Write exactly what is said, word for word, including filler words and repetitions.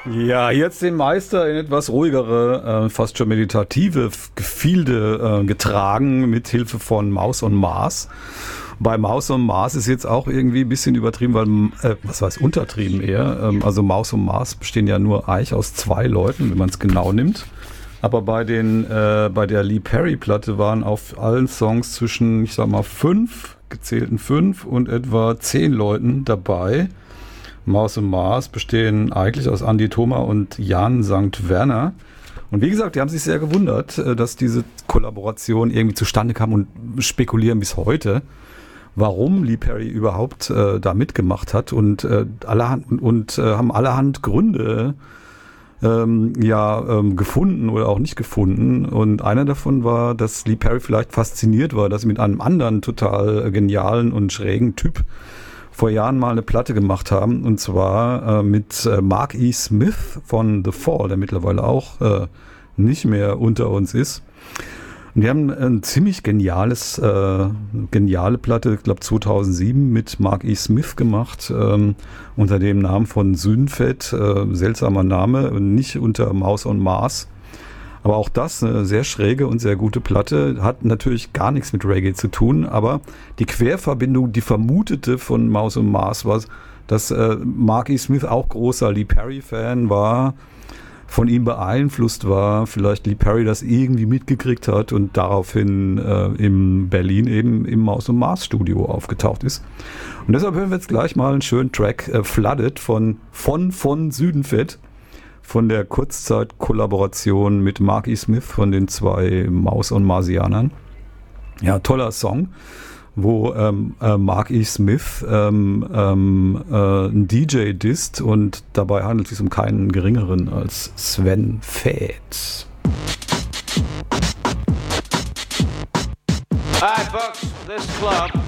Ja, jetzt den Meister in etwas ruhigere, äh, fast schon meditative Gefilde äh, getragen, mit Hilfe von Maus und Mars. Bei Maus und Mars ist jetzt auch irgendwie ein bisschen übertrieben, weil, äh, was heißt untertrieben eher, ähm, also Maus und Mars bestehen ja nur eigentlich aus zwei Leuten, wenn man es genau nimmt. Aber bei den, äh, bei der Lee Perry Platte waren auf allen Songs zwischen, ich sag mal, fünf, gezählten fünf und etwa zehn Leuten dabei. Maus und Mars bestehen eigentlich aus Andi Thoma und Jan Sankt Werner. Und wie gesagt, die haben sich sehr gewundert, dass diese Kollaboration irgendwie zustande kam und spekulieren bis heute, warum Lee Perry überhaupt äh, da mitgemacht hat und, äh, allerhand, und, und äh, haben allerhand Gründe ähm, ja, ähm, gefunden oder auch nicht gefunden. Und einer davon war, dass Lee Perry vielleicht fasziniert war, dass sie mit einem anderen total genialen und schrägen Typ vor Jahren mal eine Platte gemacht haben, und zwar äh, mit äh, Mark E. Smith von The Fall, der mittlerweile auch äh, nicht mehr unter uns ist. Und die haben ein ziemlich geniales, äh, geniale Platte, ich glaube zweitausendsieben, mit Mark E. Smith gemacht, ähm, unter dem Namen von Synfett, äh, seltsamer Name, nicht unter Maus und Mars. Aber auch das eine sehr schräge und sehr gute Platte, hat natürlich gar nichts mit Reggae zu tun, aber die Querverbindung, die vermutete von Maus und Mars war, dass äh, Mark E. Smith auch großer Lee Perry-Fan war, von ihm beeinflusst war, vielleicht Lee Perry das irgendwie mitgekriegt hat und daraufhin äh, in Berlin eben im Maus und Mars Studio aufgetaucht ist. Und deshalb hören wir jetzt gleich mal einen schönen Track, äh, Flooded von von, von Südenfett, von der Kurzzeit-Kollaboration mit Mark E. Smith von den zwei Maus- und Marsianern. Ja, toller Song, wo ähm, äh, Mark E. Smith ähm, ähm, äh, ein D J disst, und dabei handelt es sich um keinen geringeren als Sven Väth. Alright, folks, this club